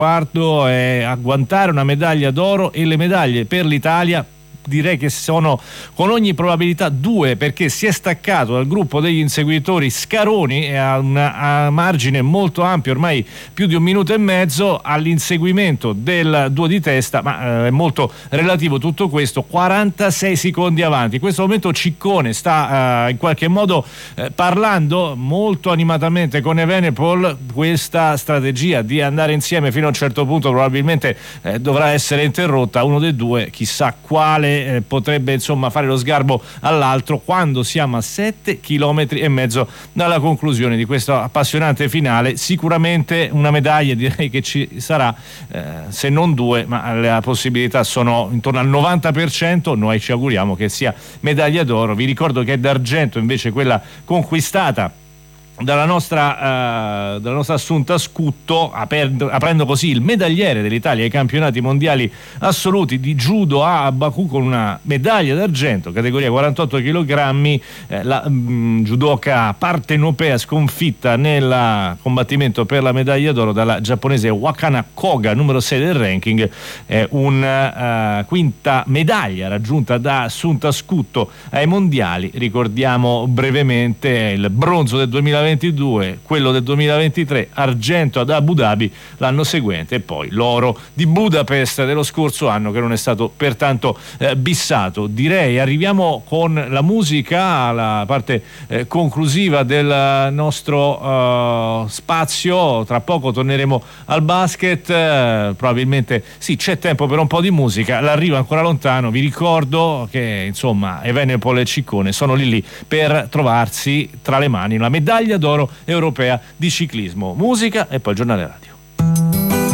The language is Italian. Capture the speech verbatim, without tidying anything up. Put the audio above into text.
traguardo è agguantare una medaglia d'oro, e le medaglie per l'Italia direi che sono con ogni probabilità due, perché si è staccato dal gruppo degli inseguitori Scaroni e a un margine molto ampio, ormai più di un minuto e mezzo, all'inseguimento del duo di testa, ma eh, è molto relativo tutto questo, quarantasei secondi avanti. In questo momento Ciccone sta eh, in qualche modo eh, parlando molto animatamente con Evenepoel. Questa strategia di andare insieme fino a un certo punto probabilmente eh, dovrà essere interrotta, uno dei due, chissà quale Eh, potrebbe insomma fare lo sgarbo all'altro quando siamo a sette chilometri e mezzo dalla conclusione di questo appassionante finale. Sicuramente una medaglia direi che ci sarà, eh, se non due, ma le possibilità sono intorno al novanta per cento. Noi ci auguriamo che sia medaglia d'oro. Vi ricordo che è d'argento invece quella conquistata dalla nostra, uh, dalla nostra Assunta Scutto, aperdo, aprendo così il medagliere dell'Italia ai campionati mondiali assoluti di judo a Baku, con una medaglia d'argento categoria quarantotto chilogrammi. Eh, la um, judoka partenopea sconfitta nel combattimento per la medaglia d'oro dalla giapponese Wakana Koga, numero sei del ranking. È una uh, quinta medaglia raggiunta da Assunta Scutto ai mondiali. Ricordiamo brevemente il bronzo del duemilaventidue, quello del duemilaventitré, argento ad Abu Dhabi l'anno seguente, e poi l'oro di Budapest dello scorso anno, che non è stato pertanto eh, bissato. Direi arriviamo con la musica alla parte eh, conclusiva del nostro uh, spazio. Tra poco torneremo al basket, eh, probabilmente sì, c'è tempo per un po' di musica, l'arrivo è ancora lontano. Vi ricordo che insomma Evenepoel e Ciccone sono lì lì per trovarsi tra le mani la medaglia d'oro europea di ciclismo. Musica e poi il giornale radio.